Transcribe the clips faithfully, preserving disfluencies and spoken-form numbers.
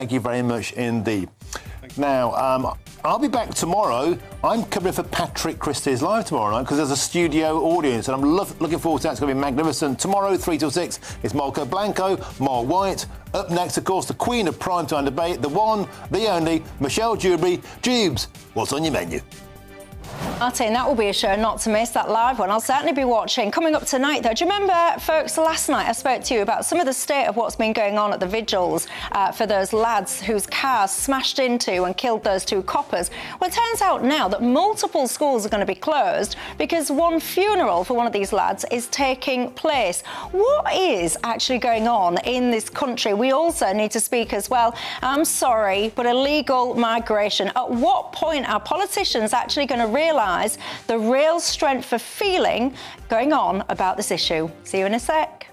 Thank you very much indeed. Now, um, I'll be back tomorrow. I'm covering for Patrick Christie's Live tomorrow night because there's a studio audience and I'm lo- looking forward to that. It's going to be magnificent. Tomorrow, three till six, it's Molko Blanco, Mark White. Up next, of course, the queen of primetime debate, the one, the only, Michelle Dewberry. Jubes, what's on your menu? Martin, that will be a show not to miss, that live one. I'll certainly be watching. Coming up tonight, though, do you remember, folks, last night I spoke to you about some of the state of what's been going on at the vigils uh, for those lads whose cars smashed into and killed those two coppers? Well, it turns out now that multiple schools are going to be closed because one funeral for one of these lads is taking place. What is actually going on in this country? We also need to speak as well. I'm sorry, but illegal migration. At what point are politicians actually going to realise the real strength of feeling going on about this issue? See you in a sec.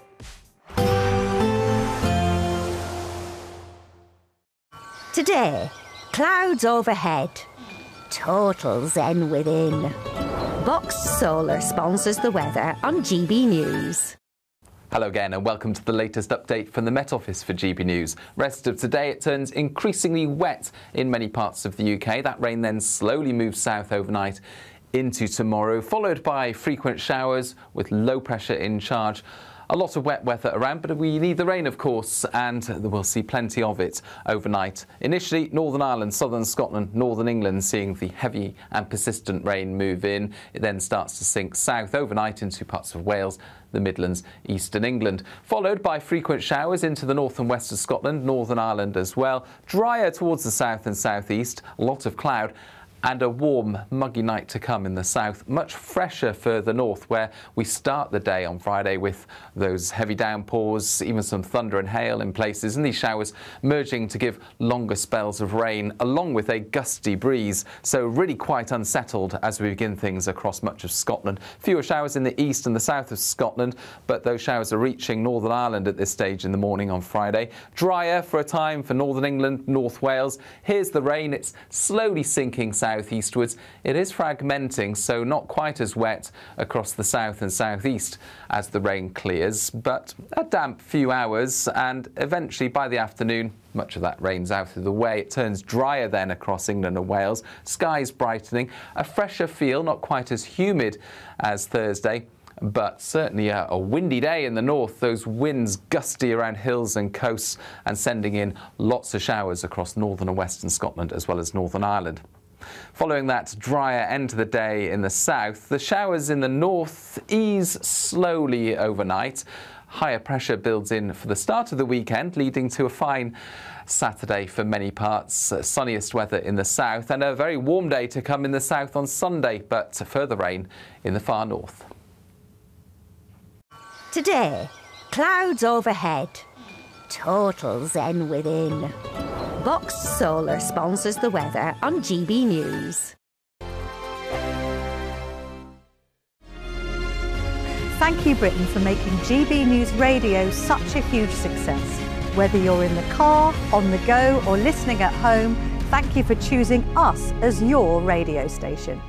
Today, clouds overhead, total zen within. Box Solar sponsors the weather on G B News. Hello again and welcome to the latest update from the Met Office for G B News. Rest of today, it turns increasingly wet in many parts of the U K. That rain then slowly moves south overnight into tomorrow, followed by frequent showers with low pressure in charge. A lot of wet weather around, but we need the rain, of course, and we'll see plenty of it overnight. Initially, Northern Ireland, southern Scotland, northern England seeing the heavy and persistent rain move in. It then starts to sink south overnight into parts of Wales, the Midlands, eastern England, followed by frequent showers into the north and west of Scotland, Northern Ireland as well. Drier towards the south and southeast, a lot of cloud, and a warm, muggy night to come in the south. Much fresher further north, where we start the day on Friday with those heavy downpours, even some thunder and hail in places, and these showers merging to give longer spells of rain, along with a gusty breeze. So really quite unsettled as we begin things across much of Scotland. Fewer showers in the east and the south of Scotland, but those showers are reaching Northern Ireland at this stage in the morning on Friday. Drier for a time for Northern England, North Wales. Here's the rain. It's slowly sinking south. Southeastwards. It is fragmenting, so not quite as wet across the south and southeast as the rain clears, but a damp few hours, and eventually by the afternoon much of that rain's out of the way. It turns drier then across England and Wales. Skies brightening, a fresher feel, not quite as humid as Thursday, but certainly a, a windy day in the north. Those winds gusty around hills and coasts and sending in lots of showers across northern and western Scotland as well as Northern Ireland. Following that drier end to the day in the south, the showers in the north ease slowly overnight. Higher pressure builds in for the start of the weekend, leading to a fine Saturday for many parts. Uh, sunniest weather in the south and a very warm day to come in the south on Sunday, but further rain in the far north. Today, clouds overhead, total zen within. Box Solar sponsors the weather on G B News. Thank you, Britain, for making G B News Radio such a huge success. Whether you're in the car, on the go, or listening at home, thank you for choosing us as your radio station.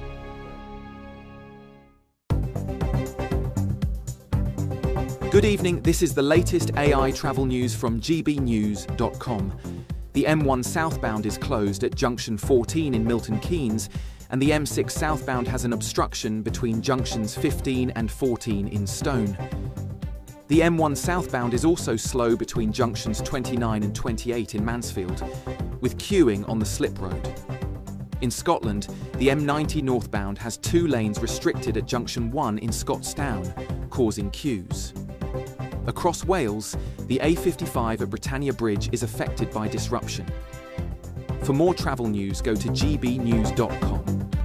Good evening, this is the latest A I travel news from G B news dot com. The M one southbound is closed at junction fourteen in Milton Keynes, and the M six southbound has an obstruction between junctions fifteen and fourteen in Stone. The M one southbound is also slow between junctions twenty-nine and twenty-eight in Mansfield, with queuing on the slip road. In Scotland, the M ninety northbound has two lanes restricted at junction one in Scottstown, causing queues. Across Wales, the A fifty-five at Britannia Bridge is affected by disruption. For more travel news, go to G B news dot com.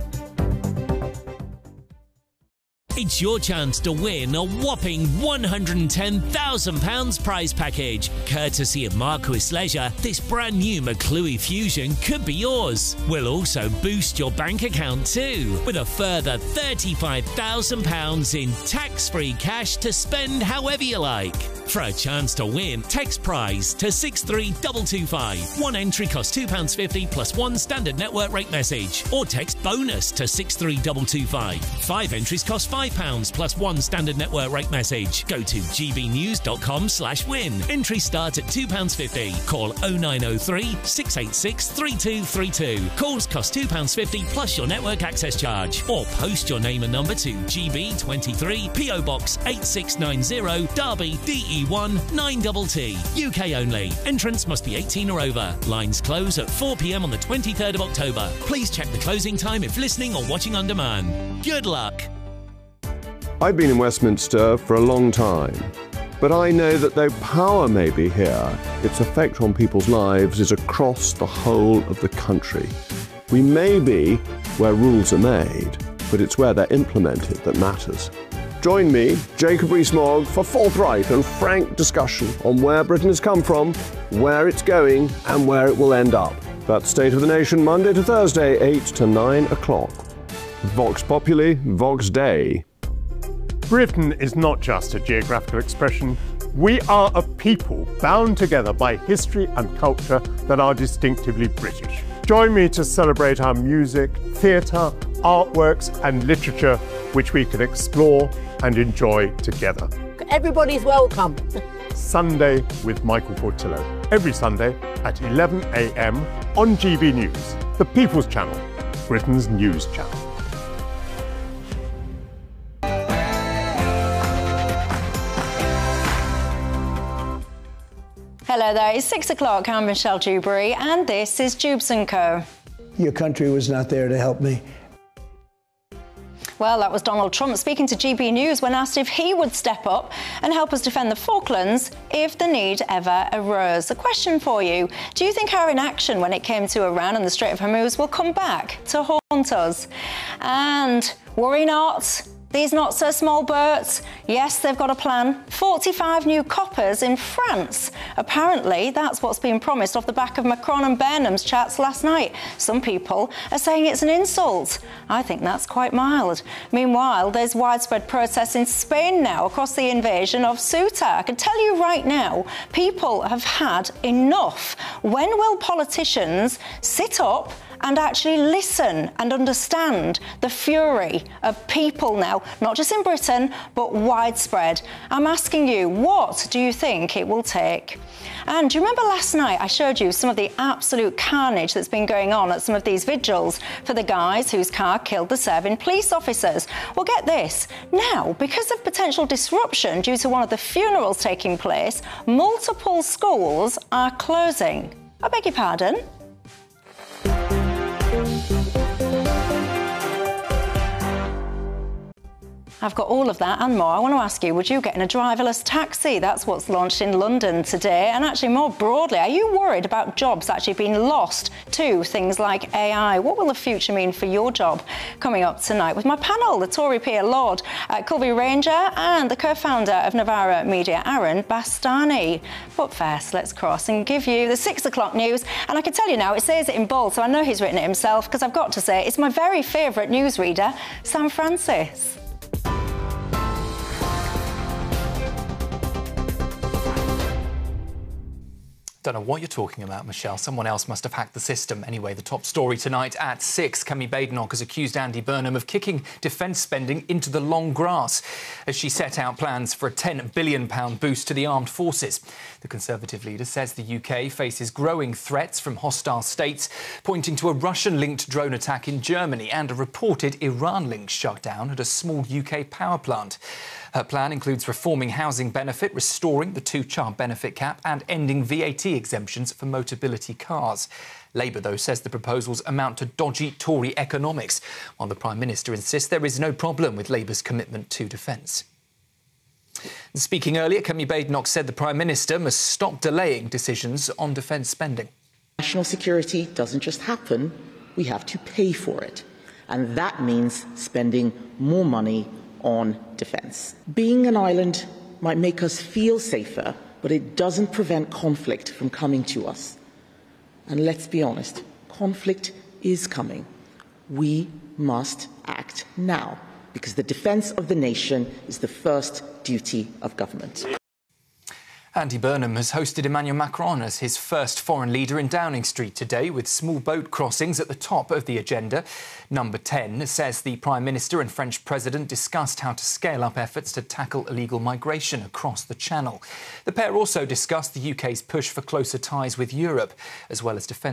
It's your chance to win a whopping one hundred ten thousand pounds prize package. Courtesy of Marquis Leisure, this brand new McClue Fusion could be yours. We'll also boost your bank account too, with a further thirty-five thousand pounds in tax-free cash to spend however you like. For a chance to win, text prize to six three two two five. One entry costs two pounds fifty plus one standard network rate message, or text bonus to six three two two five. Five entries cost five five pounds plus one standard network rate message. Go to gbnews.com slash win. Entry starts at two pounds fifty. Call oh nine oh three, six eight six, three two three two. Calls cost two pounds fifty plus your network access charge. Or post your name and number to G B twenty-three, P O Box eight six nine zero, Derby, D E one nine T T. U K only. Entrance must be eighteen or over. Lines close at four p m on the twenty-third of October. Please check the closing time if listening or watching on demand. Good luck. I've been in Westminster for a long time, but I know that though power may be here, its effect on people's lives is across the whole of the country. We may be where rules are made, but it's where they're implemented that matters. Join me, Jacob Rees-Mogg, for forthright and frank discussion on where Britain has come from, where it's going, and where it will end up. That's State of the Nation, Monday to Thursday, eight to nine o'clock. Vox Populi, Vox Dei. Britain is not just a geographical expression. We are a people bound together by history and culture that are distinctively British. Join me to celebrate our music, theatre, artworks and literature, which we can explore and enjoy together. Everybody's welcome. Sunday with Michael Portillo. Every Sunday at eleven a m on G B News, the People's Channel, Britain's news channel. Hello there, it's six o'clock. I'm Michelle Dewberry, and this is Jubes and Co. Your country was not there to help me. Well, that was Donald Trump speaking to G B News when asked if he would step up and help us defend the Falklands if the need ever arose. A question for you. Do you think our inaction when it came to Iran and the Strait of Hormuz will come back to haunt us? And worry not. These not-so-small boats, yes, they've got a plan. forty-five new coppers in France. Apparently, that's what's been promised off the back of Macron and Burnham's chats last night. Some people are saying it's an insult. I think that's quite mild. Meanwhile, there's widespread protests in Spain now across the invasion of Ceuta. I can tell you right now, people have had enough. When will politicians sit up and actually listen and understand the fury of people now, not just in Britain, but widespread? I'm asking you, what do you think it will take? And do you remember last night I showed you some of the absolute carnage that's been going on at some of these vigils for the guys whose car killed the serving police officers? Well, get this. Now, because of potential disruption due to one of the funerals taking place, multiple schools are closing. I beg your pardon? I've got all of that and more. I want to ask you, would you get in a driverless taxi? That's what's launched in London today. And actually, more broadly, are you worried about jobs actually being lost to things like A I? What will the future mean for your job? Coming up tonight with my panel, the Tory peer Lord uh, Kulvi Ranger and the co-founder of Novara Media, Aaron Bastani. But first, let's cross and give you the six o'clock news. And I can tell you now, it says it in bold, so I know he's written it himself, because I've got to say, it's my very favourite newsreader, Sam Francis. Don't know what you're talking about, Michelle. Someone else must have hacked the system. Anyway, the top story tonight at six. Kemi Badenoch has accused Andy Burnham of kicking defence spending into the long grass as she set out plans for a ten billion pounds boost to the armed forces. The Conservative leader says the U K faces growing threats from hostile states, pointing to a Russian-linked drone attack in Germany and a reported Iran-linked shutdown at a small U K power plant. Her plan includes reforming housing benefit, restoring the two-child benefit cap and ending V A T exemptions for Motability cars. Labour, though, says the proposals amount to dodgy Tory economics, while the Prime Minister insists there is no problem with Labour's commitment to defence. Speaking earlier, Kemi Badenoch said the Prime Minister must stop delaying decisions on defence spending. National security doesn't just happen, we have to pay for it. And that means spending more money on defence. Being an island might make us feel safer, but it doesn't prevent conflict from coming to us. And let's be honest, conflict is coming. We must act now, because the defence of the nation is the first duty of government. Andy Burnham has hosted Emmanuel Macron as his first foreign leader in Downing Street today, with small boat crossings at the top of the agenda. Number ten says the Prime Minister and French President discussed how to scale up efforts to tackle illegal migration across the Channel. The pair also discussed the U K's push for closer ties with Europe, as well as defence